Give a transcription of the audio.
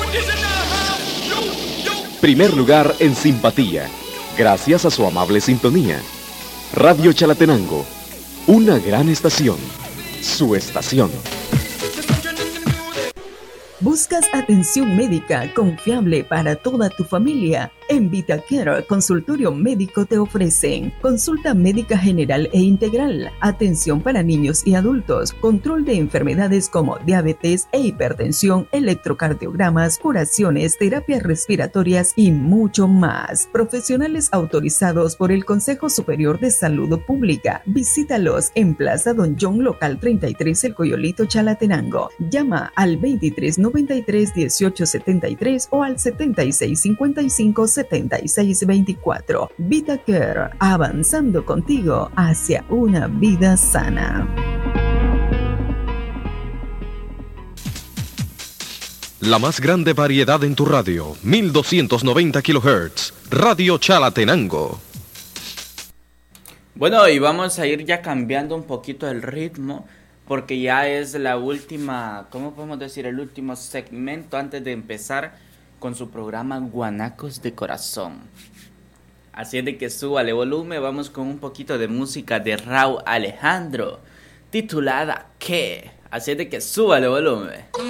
Primer lugar en simpatía, gracias a su amable sintonía. Radio Chalatenango, una gran estación, su estación. ¿Buscas atención médica confiable para toda tu familia? En VitaCare Consultorio Médico te ofrecen consulta médica general e integral, atención para niños y adultos, control de enfermedades como diabetes e hipertensión, electrocardiogramas, curaciones, terapias respiratorias y mucho más. Profesionales autorizados por el Consejo Superior de Salud Pública. Visítalos en Plaza Don John, local 33, El Coyolito, Chalatenango. Llama al 2393 1873 o al 7655 7624. VitaCare, avanzando contigo hacia una vida sana. La más grande variedad en tu radio, 1290 kHz, Radio Chalatenango. Bueno, y vamos a ir ya cambiando un poquito el ritmo, porque ya es la última, ¿cómo podemos decir? El último segmento antes de empezar con su programa Guanacos de Corazón. Así es de que súbale volumen, vamos con un poquito de música de Rauw Alejandro, titulada ¿Qué? Así es de que súbale volumen.